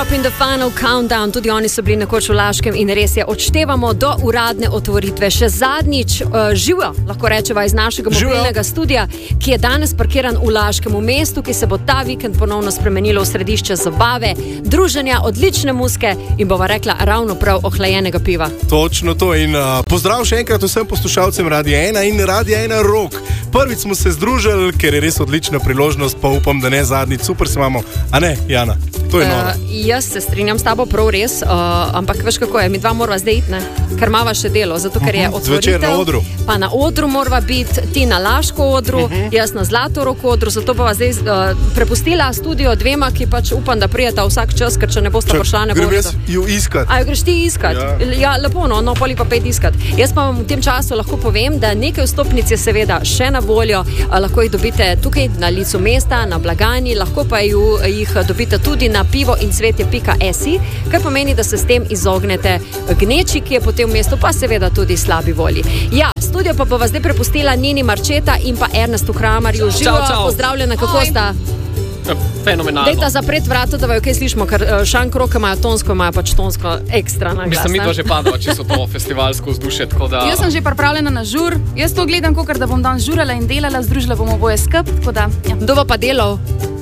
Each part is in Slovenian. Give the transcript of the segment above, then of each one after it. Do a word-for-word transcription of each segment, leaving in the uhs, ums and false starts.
Europe in the Final Countdown, tudi oni so bili nekoč v Laškem in res je, odštevamo do uradne otvoritve. Še zadnjič uh, živo, lahko rečeva, iz našega mobilnega studija, ki je danes parkiran v Laškem, v mestu, ki se bo ta vikend ponovno spremenilo v središče zabave, druženja, odlične muske in bova rekla ravno prav ohlajenega piva. Točno to in uh, pozdrav še enkrat vsem poslušalcem Radia ena in Radia ena Rock. Prvič smo se združili, ker je res odlična priložnost, pa upam, da ne zadnjič, super se imamo. A ne, Jana? To je noro. Uh, jaz se strinjam s tabo prav res, uh, ampak veš kako je, mi dva morava zdaj iti, ne? Ker mava še delo, zato ker je otvoritev. Zvečer na odru. Pa na odru morava biti, ti na Laško odru, uh-huh. jaz na Zlatorog odru, zato bova zdaj uh, prepustila studio dvema, ki pač upam, da prijeta vsak čas, ker če ne bosta prišla, ne bo. Grem jaz ju iskat. A jo greš ti iskat? Ja, ja lepo, no, no, poli pa pet iskat. Jaz pa vam v tem času lahko povem, da nekaj vstopnic je seveda še na voljo, uh, lahko jih dobite tukaj na licu mesta, na blagajni, lahko pa ju, jih dobite tudi na pivo in cvetje pika si, kar pomeni, da se s tem izognete gneči, ki je potem v mestu, pa seveda tudi slabi volji. Ja, studio pa bova zdaj prepustila Nini Marčeta in pa Ernestu Kramarju. Živo, pozdravljena, kako Oj. sta? Fenomenalno. Dejta zapret vrata, da vaju kaj slišimo, ker šank roke imajo tonsko, imajo pač tonsko ekstra na glas. Mislim, mi to že padava, če so to festivalsko vzdušje, tako da... Jaz sem že pripravljena na žur, jaz to gledam, kakor da bom dan žurala in delala, združila bomo boje skup, tako da... Ja. Kdo bo pa delal?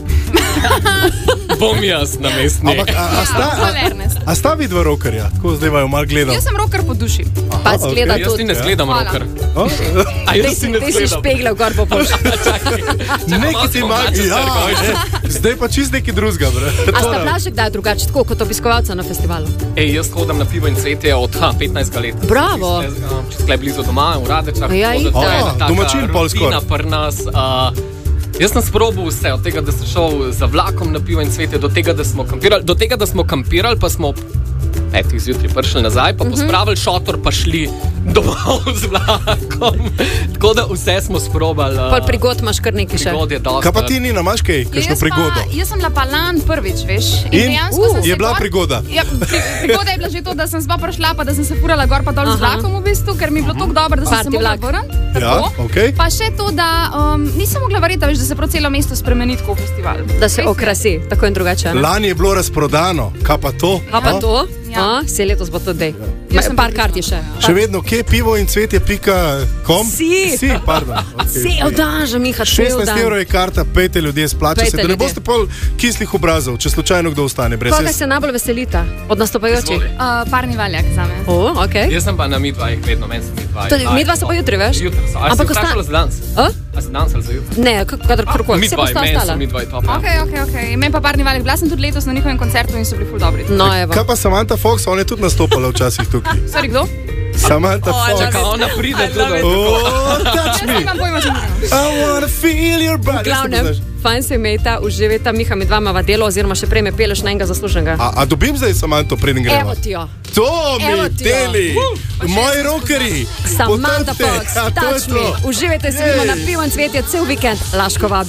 Bom jaz na mestni. Ampak, a, a, sta, a, a sta vidva rokerja? Tako zdaj vaju mal gledam. Jaz sem roker po duši. Aha, pa zgleda okay. Jaz ti ne zgledam ja. roker. Oh? A jaz ti ne Ti si zgledam. špeglal gor po pol. Neki ti magi, ja, zdaj pa čist neki drugega, bre. A sta bila že kdaj drugače, tako kot obiskovalca na festivalu? Ej, jaz hodam na pivo in cvetje od ha, petnajstega leta. Bravo. Čez tle blizu doma, v Radečah. Ja, domačin pol skoraj. Rutina pri nas. Uh, Jaz sem sprobal vse, od tega, da sem šel za vlakom na pivo in cvetje, do tega, da smo kampirali, do tega, da smo kampirali, pa smo petih zjutraj prišli nazaj, pa pospravili šotor, pa šli domov z vlakom. Tako da vse smo sprobali. Pol prigod imaš kar nekaj še. Prigod je dosti. Kaj pa ti, Nina, imaš kaj, kakšno prigodo? Jaz sem bila pa lan prvič, veš. In? Uh, je bila prigoda? Ja, pri, prigoda je bila že to, da sem sva prišla, pa da sem se furala gor pa dol Aha. z vlakom v bistvu, ker mi je bilo tako dobro, da sem Party se mogla vlak. vrniti. Ja, okej. Pa še to, da um, nisem mogla verjeti, veš, da se prav celo mesto spremeni tako v festival. Da se okrasi, tako in drugače. Lani je bilo razprodano, kaj pa to? Kaj pa Ja. to? Ja. A, se letos bo to dej. Jaz sem Par pripričana, kart je še. ja. Še vedno, kje pivo in cvetje pika kom? Si. Si, pardon. Se odaža, Miha, cel šestnajst dan. evrov je karta, pejte ljudje, splača Pejte se, da ne ljudje. boste pol kislih obrazov, če slučajno kdo ostane brez. Koga se najbolj veselita od nastopajočih? Izvoli. Uh, parni valjak zame. O, okej. Jaz sem pa na midva, jih vedno, meni sem midva. Tudi midva so pa jutri, veš? Jutri so. A Ampak si vprašala za danes? A? A za danes ali za jutri? Ne, kadarkoli. Se Midva, pa sta meni ostala. so midva je top. ja. Ok, ok, ok. Meni pa parni valjak. Bila sem tudi letos na njihovem koncertu in so bili ful dobri. No, evo. Kaj pa Samantha Fox, ona je tudi nastopala včasih tukaj. Sorry, kdo? Samantha Fox. Čaka, ona pride tudi. Oh, touch Jaz me. nimam pojma, že nisem. I wanna feel your body. V glavnem, fajn se imejta, uživajta, Miha, mi dva imava delo, oziroma še prej me peleš na enega zasluženega. A, a dobim zdaj Samantho, preden gremo? Evo ti jo. To Evo mi ti jo. deli, moji rokerji. Samantha Potrpite. Fox, Ja, to je touch me. to. Uživajte se, vidimo na pivo in cvetje cel vikend. Laško vabi.